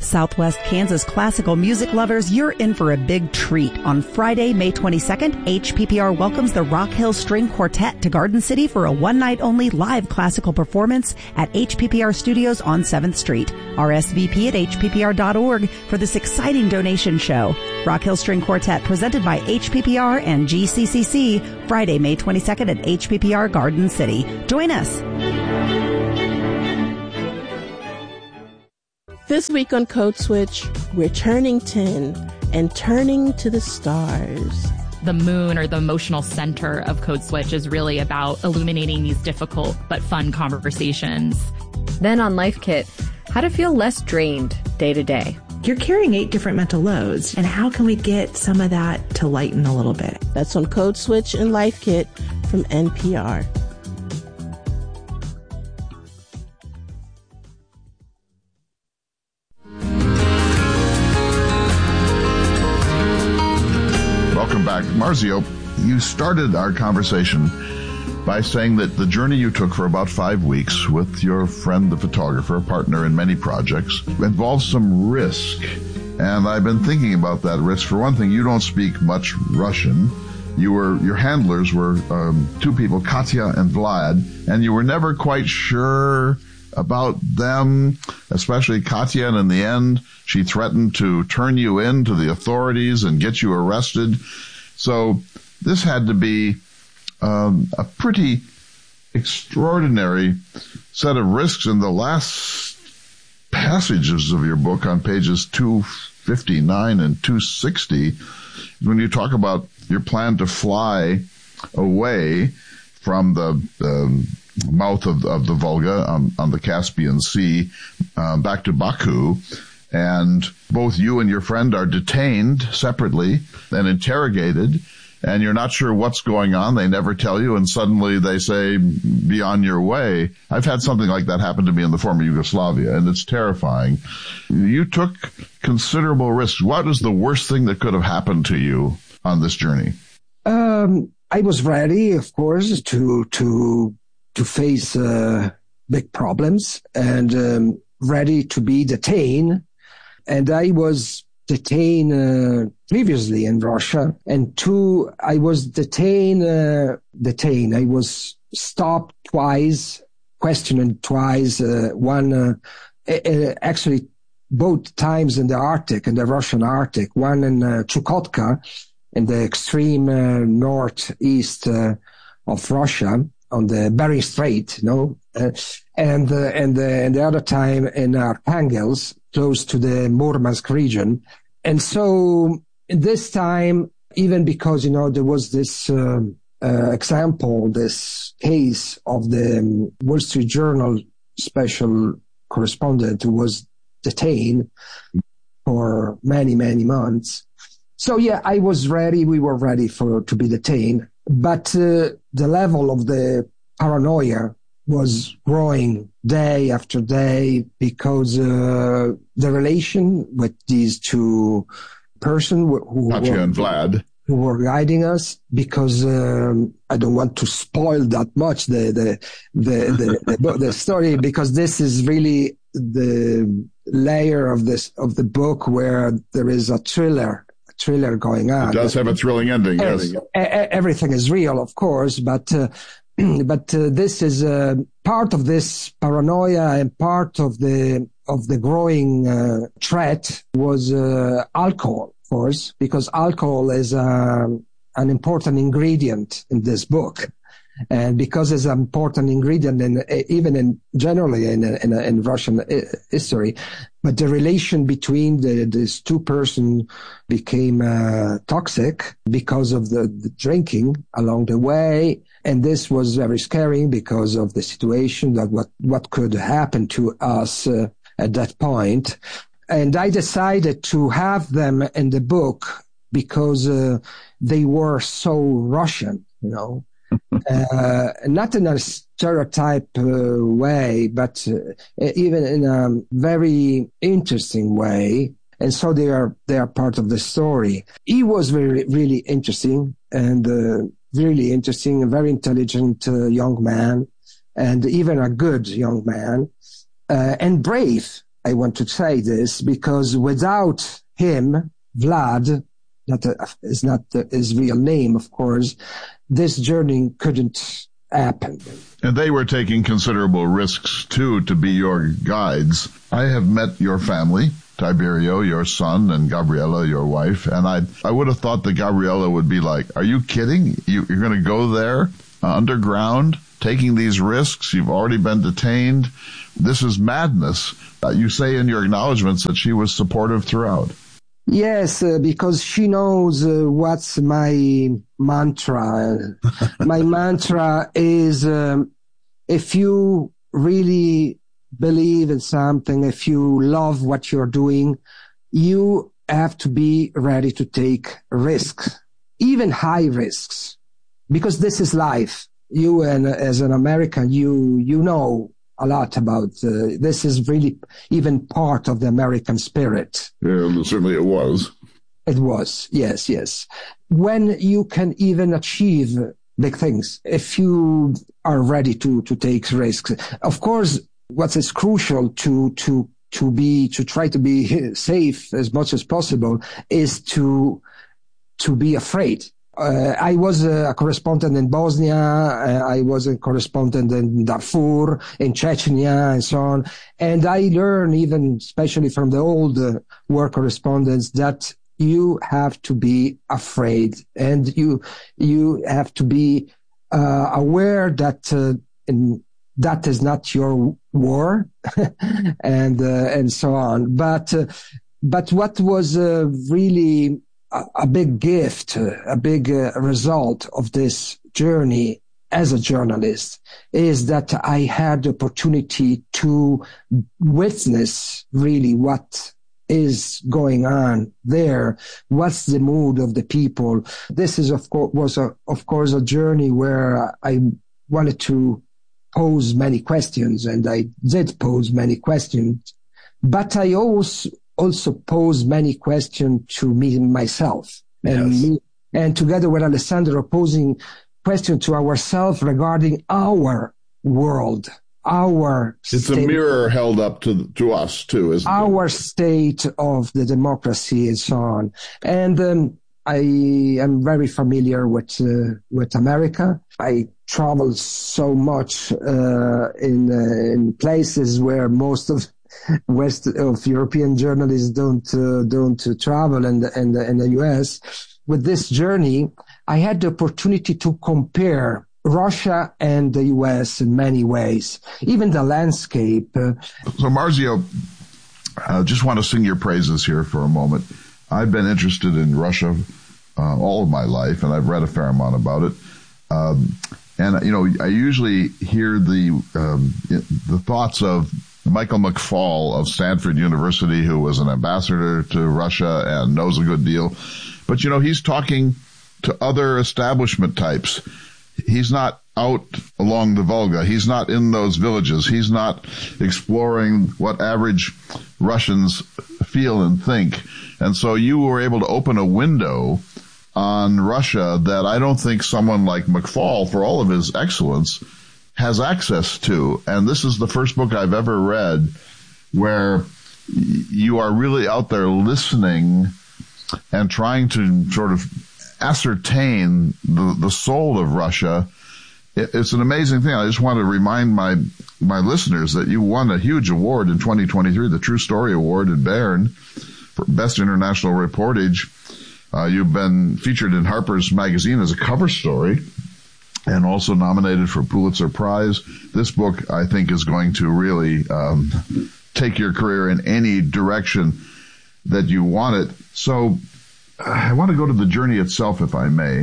Southwest Kansas classical music lovers, you're in for a big treat. On Friday, May 22nd, HPPR welcomes the Rock Hill String Quartet to Garden City for a one-night-only live classical performance at HPPR Studios on 7th Street. RSVP at hppr.org for this exciting donation show. Rock Hill String Quartet presented by HPPR and GCCC, Friday, May 22nd at HPPR Garden City. Join us. This week on Code Switch, we're turning 10 and turning to the stars. The moon, or the emotional center of Code Switch, is really about illuminating these difficult but fun conversations. Then on Life Kit, how to feel less drained day to day. You're carrying 8 different mental loads, and how can we get some of that to lighten a little bit? That's on Code Switch and Life Kit from NPR. Welcome back. Marzio, you started our conversation by saying that the journey you took for about 5 weeks with your friend, the photographer, a partner in many projects, involves some risk. And I've been thinking about that risk. For one thing, you don't speak much Russian. Your handlers were 2 people, Katya and Vlad, and you were never quite sure about them, especially Katya, and in the end, she threatened to turn you in to the authorities and get you arrested. So this had to be a pretty extraordinary set of risks. In the last passages of your book on pages 259 and 260, when you talk about your plan to fly away from the mouth of the Volga on the Caspian Sea back to Baku, and both you and your friend are detained separately and interrogated, and you're not sure what's going on. They never tell you, and suddenly they say, be on your way. I've had something like that happen to me in the former Yugoslavia, and it's terrifying. You took considerable risks. What is the worst thing that could have happened to you on this journey? I was ready, of course, to face big problems, and ready to be detained. And I was detained previously in Russia, and I was detained. I was stopped twice, questioned twice. Actually, both times in the Arctic, in the Russian Arctic. One in Chukotka, in the extreme northeast of Russia, on the Bering Strait, and the other time in Arkhangelsk, close to the Murmansk region. And so this time, even because, there was this example, this case of the Wall Street Journal special correspondent who was detained for many, many months. So yeah, I was ready. We were ready to be detained. But the level of the paranoia was growing day after day, because the relation with these 2 persons who were guiding us, because I don't want to spoil that much the story, because this is really the layer of the book where there is a thriller going on. It does have a thrilling ending, yes. Everything is real, of course, but this is part of this paranoia, and part of the growing threat was alcohol, of course, because alcohol is an important ingredient in this book. And because it's an important ingredient, even generally in Russian history, but the relation between these 2 persons became toxic because of the drinking along the way, and this was very scary because of the situation, that what could happen to us at that point. And I decided to have them in the book because they were so Russian, not in a stereotype way, but even in a very interesting way. And so they are part of the story. He was really interesting, and really interesting, a very intelligent young man, and even a good young man, and brave. I want to say this because without him, Vlad, that is not his real name, of course, this journey couldn't happen. And they were taking considerable risks, too, to be your guides. I have met your family, Tiberio, your son, and Gabriella, your wife, and I would have thought that Gabriella would be like, are you kidding? You're going to go there underground, taking these risks? You've already been detained. This is madness. You say in your acknowledgments that she was supportive throughout. Yes, because she knows what's my mantra. My mantra is if you really believe in something, if you love what you're doing, you have to be ready to take risks, even high risks, because this is life. You, and as an American, you know a lot about this is really even part of the American spirit. Yeah, certainly it was. It was, yes. When you can even achieve big things, if you are ready to take risks. Of course, what is crucial to try to be safe as much as possible is to be afraid. I was a correspondent in Bosnia. I was a correspondent in Darfur, in Chechnya, and so on. And I learned, even especially from the old war correspondents, that you have to be afraid, and you have to be aware that that is not your war, and so on. But what was really a big gift, a big result of this journey as a journalist is that I had the opportunity to witness really what is going on there. What's the mood of the people? This is, of course, a journey where I wanted to pose many questions, and I did pose many questions, but I also pose many questions to me myself, and together with Alessandro posing questions to ourselves regarding our world, it's a mirror held up to us too, isn't it? Our state of the democracy and so on. And I am very familiar with America. I travel so much in places where most of European journalists don't travel, in the US. With this journey, I had the opportunity to compare Russia and the US in many ways, even the landscape. So Marzio, I just want to sing your praises here for a moment. I've been interested in Russia all of my life, and I've read a fair amount about it. And you know, I usually hear the thoughts of Michael McFaul of Stanford University, who was an ambassador to Russia and knows a good deal. But, you know, he's talking to other establishment types. He's not out along the Volga. He's not in those villages. He's not exploring what average Russians feel and think. And so you were able to open a window on Russia that I don't think someone like McFaul, for all of his excellence, has access to. And this is the first book I've ever read where you are really out there listening and trying to sort of ascertain the soul of Russia. It's an amazing thing. I just want to remind my listeners that you won a huge award in 2023, the True Story Award in Bern for Best International Reportage. You've been featured in Harper's Magazine as a cover story and also nominated for Pulitzer Prize. This book, I think, is going to really take your career in any direction that you want it. So I want to go to the journey itself, if I may.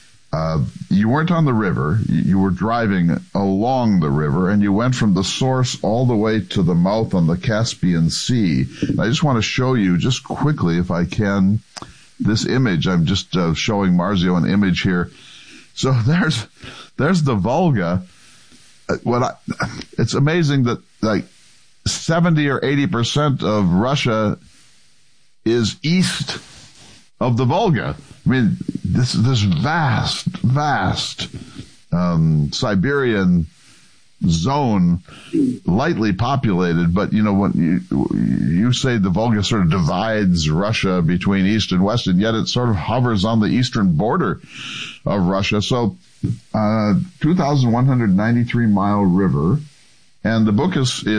You weren't on the river. You were driving along the river, and you went from the source all the way to the mouth on the Caspian Sea. And I just want to show you just quickly, if I can, this image. I'm just showing Marzio an image here. So there's the Volga. It's amazing that like 70 or 80% of Russia is east of the Volga. I mean, this vast Siberian zone, lightly populated, but when you say the Volga sort of divides Russia between east and west, and yet it sort of hovers on the eastern border of Russia. So 2,193 mile river, and the book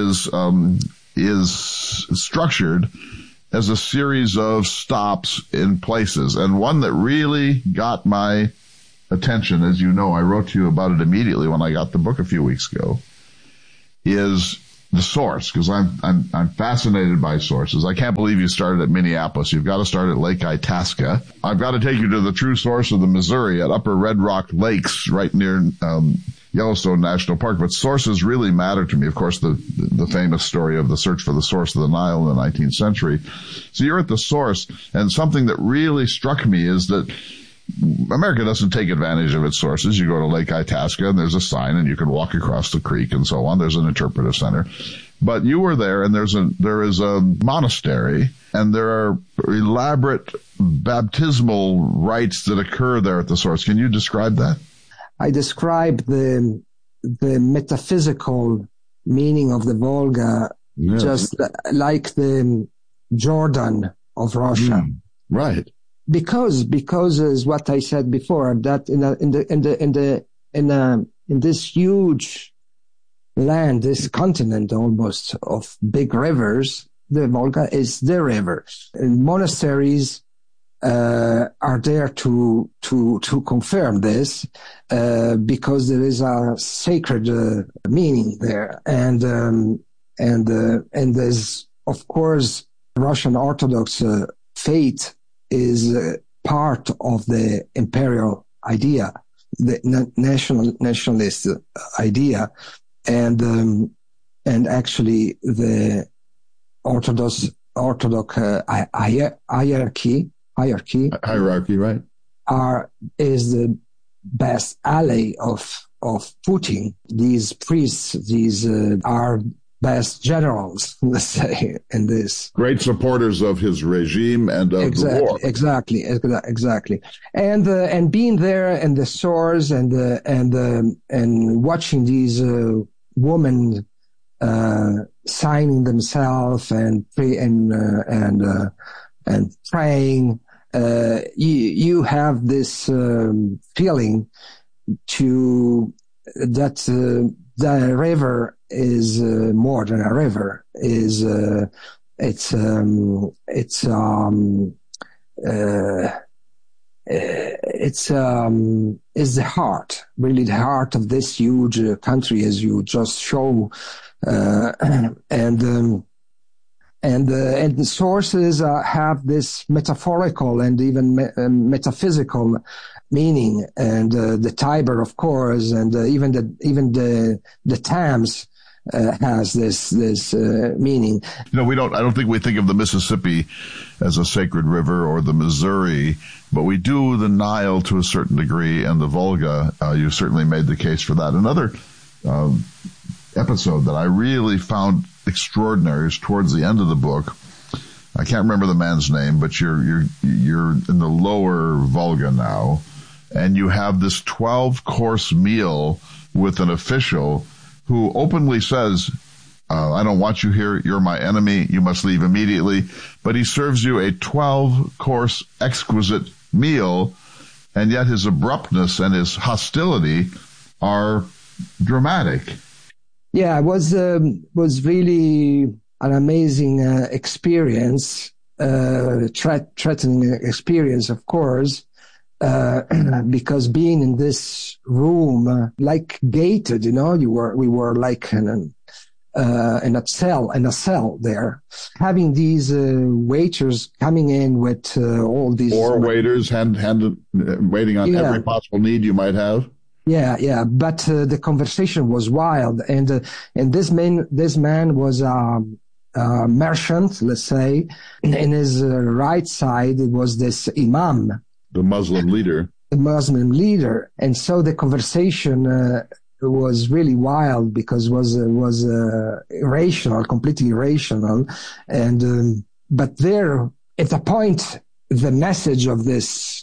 is structured as a series of stops in places, and one that really got my attention, as you know, I wrote to you about it immediately when I got the book a few weeks ago, is the source, because I'm fascinated by sources. I can't believe you started at Minneapolis. You've got to start at Lake Itasca. I've got to take you to the true source of the Missouri at Upper Red Rock Lakes, right near Yellowstone National Park. But sources really matter to me. Of course, the famous story of the search for the source of the Nile in the 19th century. So you're at the source, and something that really struck me is that America doesn't take advantage of its sources. You go to Lake Itasca and there's a sign and you can walk across the creek and so on. There's an interpretive center. But you were there, and there is a monastery, and there are elaborate baptismal rites that occur there at the source. Can you describe that? I describe the metaphysical meaning of the Volga, just like the Jordan of Russia. Right. Because is what I said before, that in this huge land, this continent almost of big rivers, the Volga is the river. And monasteries are there to confirm this, because there is a sacred meaning there, and there's, of course, Russian Orthodox faith is part of the imperial idea, the nationalist idea, and actually the Orthodox hierarchy, right, is the best ally of Putin. These priests, are best generals, let's say, in this. Great supporters of his regime and of the war. Exactly. And being there and the source and watching these women signing themselves and praying, you have this feeling that the river is more than a river. Is the heart, really the heart of this huge country, as you just show, and the sources have this metaphorical and even metaphysical meaning, and the Tiber, of course, and even the Thames has this meaning. I don't think we think of the Mississippi as a sacred river, or the Missouri, but we do the Nile to a certain degree, and the Volga. You certainly made the case for that. Another episode that I really found extraordinary is towards the end of the book. I can't remember the man's name, but you're in the lower Volga now, and you have this 12-course meal with an official who openly says, I don't want you here, you're my enemy, you must leave immediately. But he serves you a 12-course exquisite meal, and yet his abruptness and his hostility are dramatic. Yeah, it was really an amazing experience, threatening experience, of course, because being in this room, like gated, we were like in a cell there, having these waiters coming in with all these 4 waiters waiting on every possible need you might have. Yeah, but the conversation was wild, and this man was a merchant, let's say. In his right side was this imam, the Muslim leader. And so the conversation was really wild, because was irrational, completely irrational. And but there, at the point, the message of this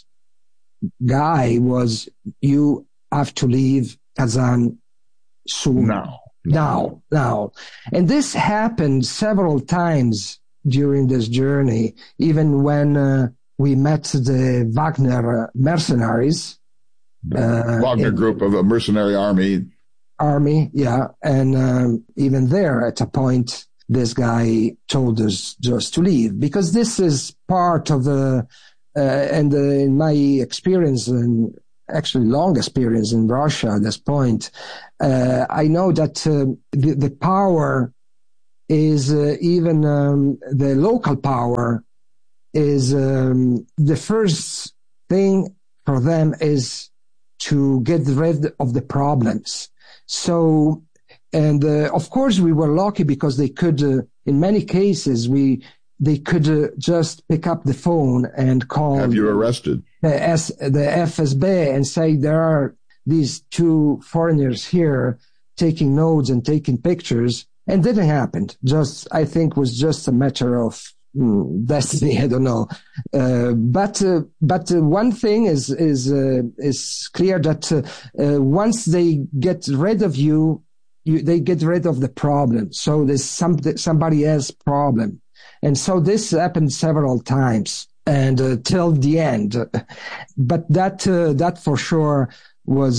guy was, you have to leave Kazan soon. Now. And this happened several times during this journey, even when we met the Wagner mercenaries. Wagner group of a mercenary army. Yeah. And even there, at a point, this guy told us just to leave, because this is part of in my experience, and actually long experience in Russia at this point, I know that the power is even the local power is the first thing for them is to get rid of the problems. So, and of course we were lucky because they could, in many cases, they could just pick up the phone and call. Have you arrested? The FSB and say there are these two foreigners here taking notes and taking pictures, and didn't happen. I think was just a matter of destiny. I don't know. But one thing is clear that once they get rid of you, they get rid of the problem. So there's somebody else's problem. And so this happened several times and till the end. But that for sure was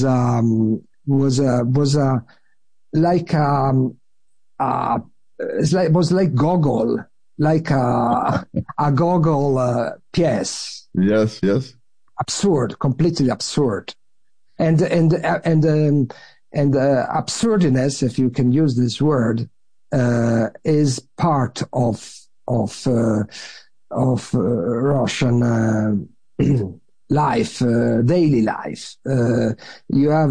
like Gogol, like a Gogol pièce. Yes. Absurd, completely absurd, and absurdness, if you can use this word, is part of Russian life, daily life. You have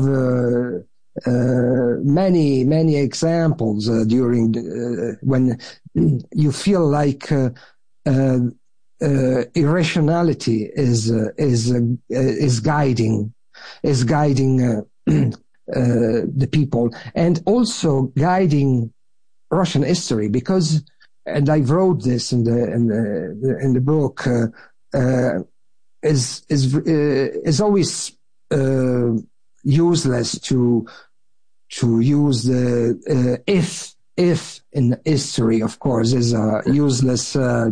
many examples during when you feel like irrationality is guiding the people, and also guiding Russian history, because, and I wrote this in the book, is always useless to use the if in history, of course, is a useless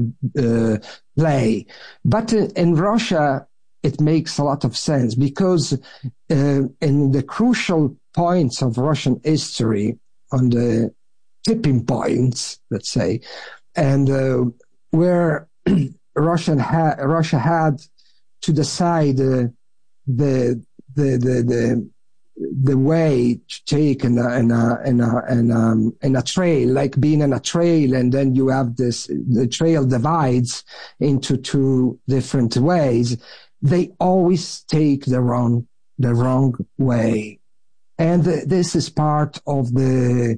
play. But in Russia, it makes a lot of sense, because in the crucial points of Russian history, on the tipping points, let's say, and where Russia had to decide the way to take in a trail, like being in a trail, and then you have the trail divides into two different ways. They always take the wrong way, and this is part of the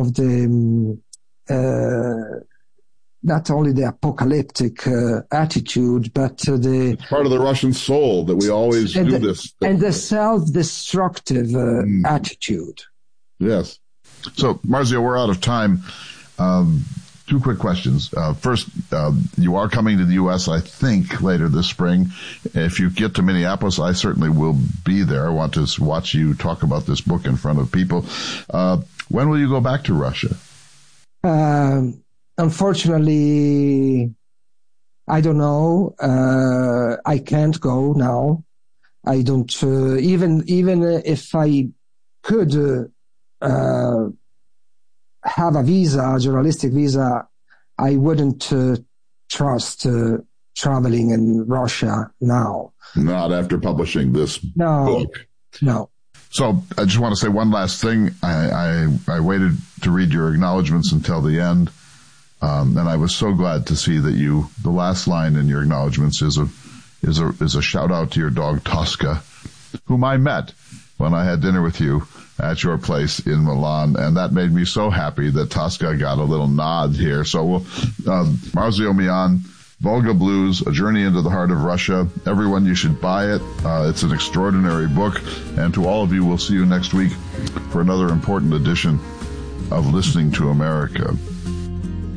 not only the apocalyptic attitude, but it's part of the Russian soul that we always do this. And the self-destructive attitude. Yes. So, Marzio, we're out of time. Two quick questions. First, you are coming to the U.S., I think, later this spring. If you get to Minneapolis, I certainly will be there. I want to watch you talk about this book in front of people. When will you go back to Russia? Unfortunately, I don't know. I can't go now. I don't, even if I could have a visa, a journalistic visa, I wouldn't trust traveling in Russia now. Not after publishing this book. No. So I just want to say one last thing. I waited to read your acknowledgments until the end. And I was so glad to see that the last line in your acknowledgments is a shout out to your dog Tosca, whom I met when I had dinner with you at your place in Milan, and that made me so happy that Tosca got a little nod here. So Marzio Mian, Volga Blues, A Journey into the Heart of Russia. Everyone, you should buy it. It's an extraordinary book. And to all of you, we'll see you next week for another important edition of Listening to America.